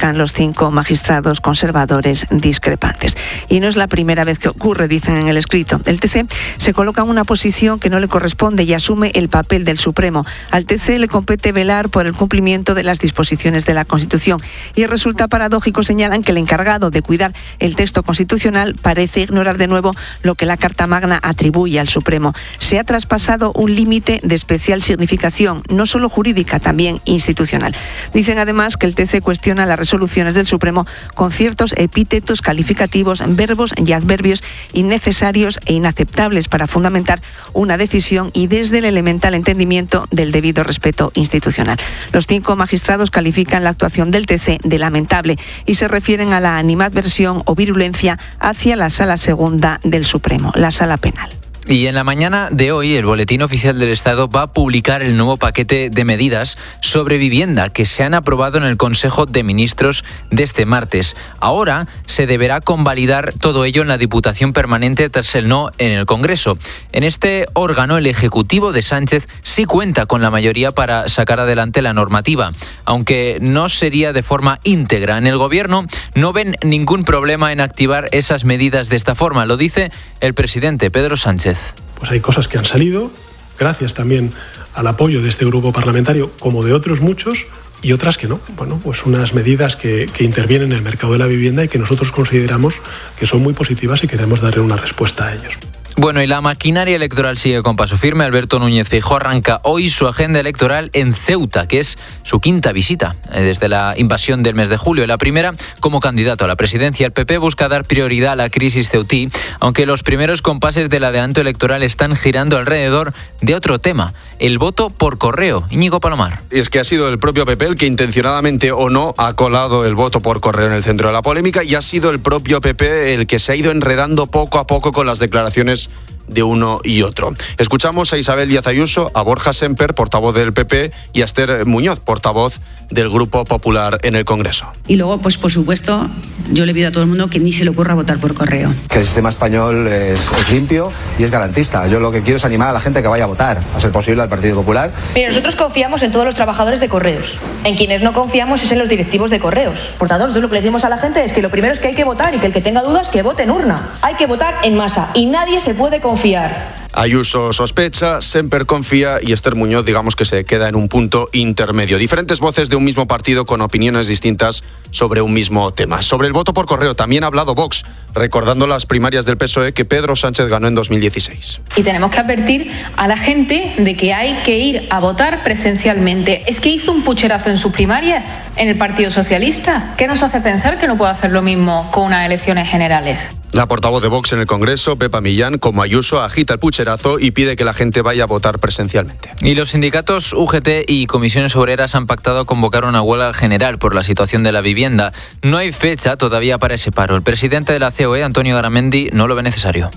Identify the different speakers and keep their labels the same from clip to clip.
Speaker 1: destacan los 5 magistrados conservadores discrepantes. Y no es la primera vez que ocurre, dicen en el escrito. El TC se coloca en una posición que no le corresponde y asume el papel del Supremo. Al TC le compete velar por el cumplimiento de las disposiciones de la Constitución. Y resulta paradójico, señalan, que el encargado de cuidar el texto constitucional parece ignorar de nuevo lo que la Carta Magna atribuye al Supremo. Se ha traspasado un límite de especial significación, no solo jurídica, también institucional. Dicen además que el TC cuestiona las resoluciones del Supremo con ciertos epítetos calificativos, verbos y adverbios innecesarios e inaceptables para fundamentar una decisión y desde el elemental entendimiento del debido respeto institucional. Los 5 magistrados califican la actuación del TC de lamentable y se refieren a la animadversión o virulencia hacia la Sala Segunda del Supremo, la Sala Penal.
Speaker 2: Y en la mañana de hoy, el Boletín Oficial del Estado va a publicar el nuevo paquete de medidas sobre vivienda que se han aprobado en el Consejo de Ministros de este martes. Ahora se deberá convalidar todo ello en la Diputación Permanente tras el no en el Congreso. En este órgano, el Ejecutivo de Sánchez sí cuenta con la mayoría para sacar adelante la normativa, aunque no sería de forma íntegra. En el Gobierno no ven ningún problema en activar esas medidas de esta forma, lo dice el presidente Pedro Sánchez.
Speaker 3: Pues hay cosas que han salido, gracias también al apoyo de este grupo parlamentario, como de otros muchos, y otras que no. Bueno, pues unas medidas que intervienen en el mercado de la vivienda y que nosotros consideramos que son muy positivas y queremos darle una respuesta a ellos.
Speaker 2: Bueno, y la maquinaria electoral sigue con paso firme. Alberto Núñez Feijóo arranca hoy su agenda electoral en Ceuta, que es su 5ª visita desde la invasión del mes de julio. La primera como candidato a la presidencia. El PP busca dar prioridad a la crisis ceutí, aunque los primeros compases del adelanto electoral están girando alrededor de otro tema, el voto por correo. Íñigo Palomar.
Speaker 4: Y es que ha sido el propio PP el que intencionadamente o no ha colado el voto por correo en el centro de la polémica, y ha sido el propio PP el que se ha ido enredando poco a poco con las declaraciones de uno y otro. Escuchamos a Isabel Díaz Ayuso, a Borja Semper, portavoz del PP, y a Esther Muñoz, portavoz del Grupo Popular en el Congreso.
Speaker 5: Y luego, pues por supuesto, yo le pido a todo el mundo que ni se le ocurra votar por correo.
Speaker 6: Que el sistema español es limpio y es garantista. Yo lo que quiero es animar a la gente a que vaya a votar, a ser posible, al Partido Popular.
Speaker 7: Pero nosotros confiamos en todos los trabajadores de correos. En quienes no confiamos es en los directivos de correos. Por tanto, nosotros lo que le decimos a la gente es que lo primero es que hay que votar, y que el que tenga dudas que vote en urna. Hay que votar en masa y nadie se puede confiar.
Speaker 4: Ayuso sospecha, Semper confía y Esther Muñoz, digamos que se queda en un punto intermedio. Diferentes voces de un mismo partido con opiniones distintas sobre un mismo tema. Sobre el voto por correo también ha hablado Vox, recordando las primarias del PSOE que Pedro Sánchez ganó en 2016.
Speaker 8: Y tenemos que advertir a la gente de que hay que ir a votar presencialmente. Es que hizo un pucherazo en sus primarias en el Partido Socialista. ¿Qué nos hace pensar que no puede hacer lo mismo con unas elecciones generales?
Speaker 4: La portavoz de Vox en el Congreso, Pepa Millán, como Ayuso, agita el pucherazo y pide que la gente vaya a votar presencialmente.
Speaker 2: Y los sindicatos UGT y comisiones obreras han pactado convocar una huelga general por la situación de la vivienda. No hay fecha todavía para ese paro. El presidente de la COE, Antonio Garamendi, no lo ve necesario.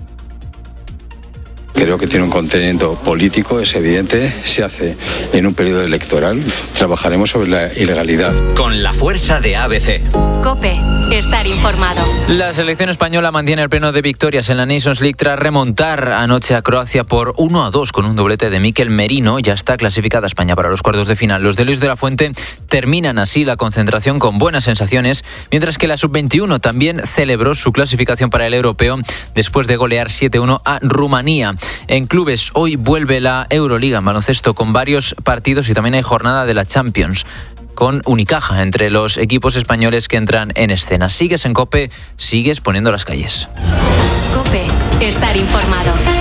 Speaker 9: Creo que tiene un contenido político, es evidente, se hace en un periodo electoral. Trabajaremos sobre la ilegalidad.
Speaker 10: Con la fuerza de ABC.
Speaker 11: COPE, estar informado.
Speaker 2: La selección española mantiene el pleno de victorias en la Nations League tras remontar anoche a Croacia por 1-2 con un doblete de Mikel Merino. Ya está clasificada España para los cuartos de final. Los de Luis de la Fuente terminan así la concentración con buenas sensaciones, mientras que la Sub-21 también celebró su clasificación para el europeo después de golear 7-1 a Rumanía. En clubes, hoy vuelve la Euroliga en baloncesto con varios partidos y también hay jornada de la Champions, con Unicaja entre los equipos españoles que entran en escena. Sigues en COPE, sigues poniendo las calles.
Speaker 11: COPE, estar informado.